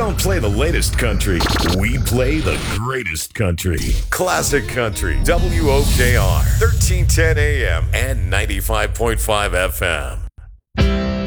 don't play the latest country. We play the greatest country. Classic Country. WOKR. 1310 AM and 95.5 FM.